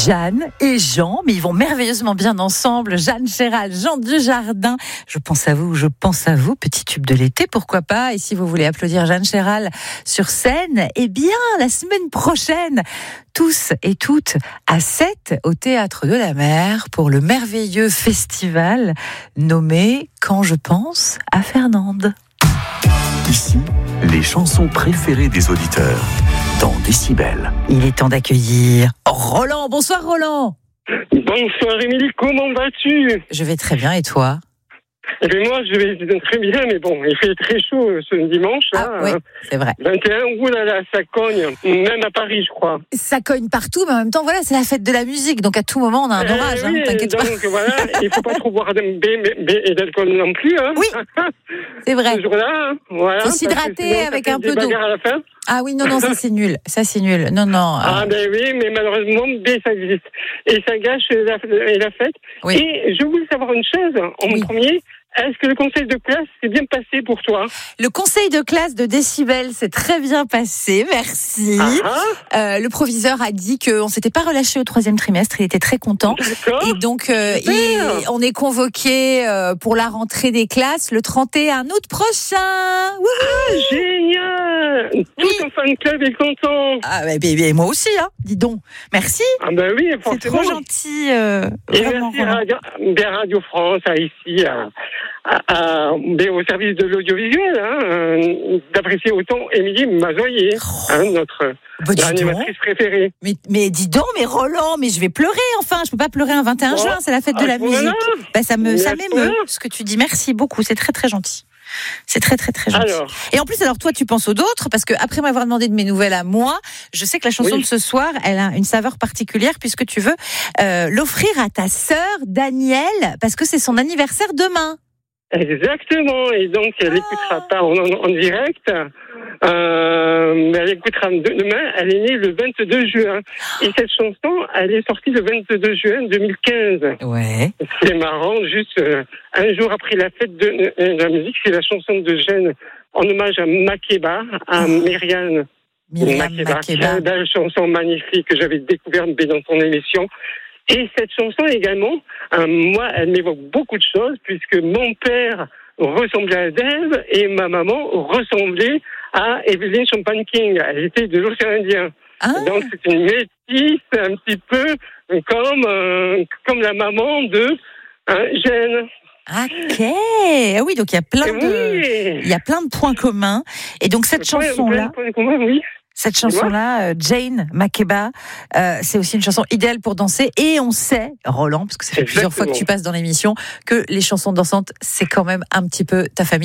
Jeanne et Jean, mais ils vont merveilleusement bien ensemble. Jeanne Chéral, Jean Dujardin. Je pense à vous, petit tube de l'été, pourquoi pas. Et si vous voulez applaudir Jeanne Chéral sur scène, eh bien, la semaine prochaine, tous et toutes à 7 au Théâtre de la Mer pour le merveilleux festival nommé Quand je pense à Fernande. Ici, les chansons préférées des auditeurs dans Décibel. Il est temps d'accueillir Roland. Bonsoir Roland. Bonsoir Émilie, comment vas-tu? Je vais très bien et toi? Eh bien moi, je vais très bien, mais bon, il fait très chaud ce dimanche. Ah oui, c'est vrai. 21, oulala, ça cogne, même à Paris, je crois. Ça cogne partout, mais en même temps, voilà, c'est la fête de la musique, donc à tout moment, on a un orage, oui, t'inquiète pas. Donc voilà, il ne faut pas trop boire et d'alcool non plus. Hein. Oui, c'est vrai. Ce jour-là, voilà. Faut s'hydrater avec un peu d'eau. À la fin. Ah oui, non, ça c'est nul. Ça c'est nul. Non. Ah ben oui, mais malheureusement, ça existe. Et ça gâche la fête. Oui. Et je voulais savoir une chose, en premier. Est-ce que le conseil de classe s'est bien passé pour toi? Le conseil de classe de Décibel s'est très bien passé, merci. Le proviseur a dit qu'on s'était pas relâché au 3e trimestre, il était très content. D'accord. Et donc, on est convoqué pour la rentrée des classes le 31 août prochain. Wouhou! Génial! Tout ton fan club est content. Ah, mais moi aussi, hein, dis donc. Merci. Ah ben oui, c'est trop gentil. Et vraiment, merci Radio France, ici, au service de l'audiovisuel, d'apprécier autant Émilie Mazoyer, notre animatrice préférée. Mais dis donc, mais Roland, mais je vais pleurer enfin, je peux pas pleurer un 21 juin, c'est la fête de la musique. Ça m'émeut ce que tu dis, merci beaucoup, c'est très très gentil. C'est très très très gentil. Et en plus, alors toi, tu penses aux autres, parce que après m'avoir demandé de mes nouvelles à moi, je sais que la chanson de ce soir, elle a une saveur particulière, puisque tu veux l'offrir à ta sœur Danielle, parce que c'est son anniversaire demain. Exactement, et donc elle écoutera pas en direct, mais elle écoutera demain. Elle est née le 22 juin, et cette chanson, elle est sortie le 22 juin 2015. Ouais. C'est marrant, juste un jour après la fête de la musique, c'est la chanson de Jeanne en hommage à Makeba, à Myriam Makeba. Une belle chanson magnifique que j'avais découverte dans ton émission. Et cette chanson également, moi, elle m'évoque beaucoup de choses, puisque mon père ressemblait à Dave et ma maman ressemblait à Evelyn Champagne King. Elle était de l'océan Indien. Donc c'est une métisse un petit peu comme la maman de Jeanne. Ok, ah oui, donc il y a plein de points communs. Et donc cette chanson-là. Cette chanson-là, Jane Makeba, c'est aussi une chanson idéale pour danser. Et on sait, Roland, parce que ça fait plusieurs fois que tu passes dans l'émission, que les chansons dansantes, c'est quand même un petit peu ta famille.